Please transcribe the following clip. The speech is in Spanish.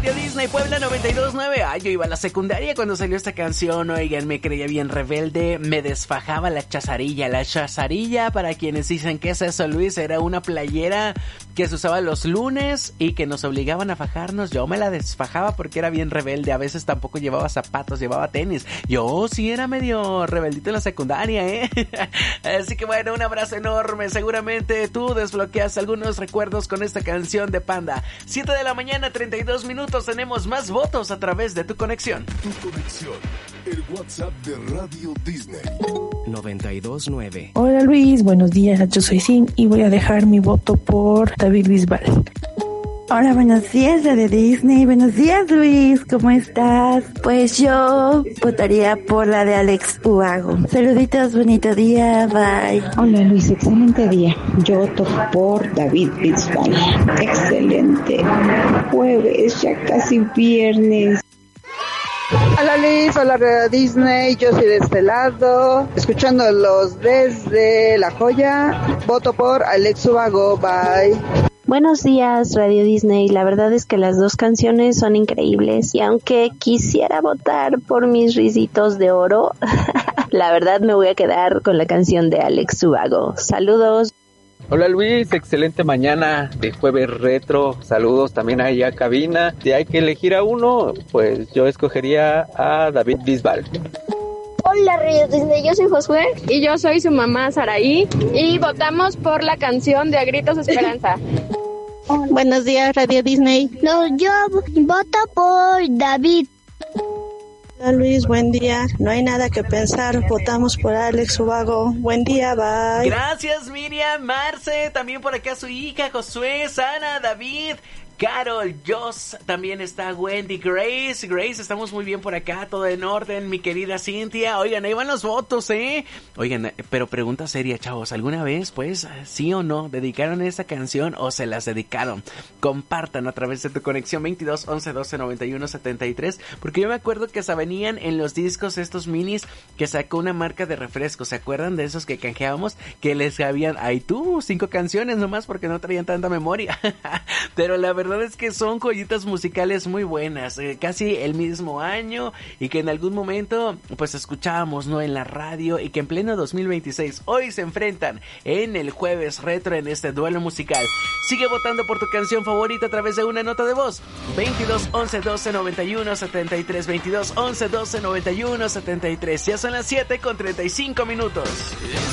Radio Disney Puebla 92.9. Ay, yo iba a la secundaria cuando salió esta canción. Oigan, me creía bien rebelde. Me desfajaba la chazarilla. La chazarilla, para quienes dicen que es eso, Luis, era una playera que se usaba los lunes y que nos obligaban a fajarnos. Yo me la desfajaba porque era bien rebelde. A veces tampoco llevaba zapatos, llevaba tenis. Yo sí era medio rebeldito en la secundaria, Así que bueno, un abrazo enorme. Seguramente tú desbloqueas algunos recuerdos con esta canción de Panda. 7 de la mañana, 32 minutos. Tenemos más votos a través de tu conexión. Tu conexión, el WhatsApp de Radio Disney 92.9. Hola Luis, buenos días, yo soy Sin y voy a dejar mi voto por David Bisbal. Hola, buenos días, Radio Disney. Buenos días, Luis. ¿Cómo estás? Pues yo votaría por la de Alex Ubago. Saluditos, bonito día. Bye. Hola, Luis. Excelente día. Yo voto por David Bisbal. Excelente. Jueves, ya casi viernes. Hola Liz, hola Radio Disney, yo soy de este lado, escuchándolos desde La Joya, voto por Alex Ubago, bye. Buenos días Radio Disney, la verdad es que las dos canciones son increíbles y aunque quisiera votar por mis risitos de oro, la verdad me voy a quedar con la canción de Alex Ubago. Saludos. Hola Luis, excelente mañana de jueves retro, saludos también ahí a cabina. Si hay que elegir a uno, pues yo escogería a David Bisbal. Hola Radio Disney, yo soy Josué y yo soy su mamá Saraí y votamos por la canción de A Gritos Esperanza. Buenos días Radio Disney. No, yo voto por David. Hola Luis, buen día. No hay nada que pensar, votamos por Alex Ubago. Buen día, bye. Gracias Miriam, Marce, también por acá su hija, Josué, Sana, David, Carol, Joss, también está Wendy, Grace, estamos muy bien por acá, todo en orden, mi querida Cintia. Oigan, ahí van los votos, Oigan, pero pregunta seria, chavos, ¿alguna vez, pues, sí o no, dedicaron esta canción o se las dedicaron? Compartan a través de tu conexión 22 11 12 91 73, porque yo me acuerdo que se venían en los discos estos minis que sacó una marca de refrescos, ¿se acuerdan de esos que canjeábamos? Que les habían, 5 canciones nomás porque no traían tanta memoria, pero la verdad es que son joyitas musicales muy buenas, casi el mismo año y que en algún momento pues escuchábamos, ¿no? En la radio y que en pleno 2026 hoy se enfrentan en el jueves retro en este duelo musical. Sigue votando por tu canción favorita a través de una nota de voz. 22 11 12 91 73, 22 11 12 91 73. Ya son las 7 con 35 minutos.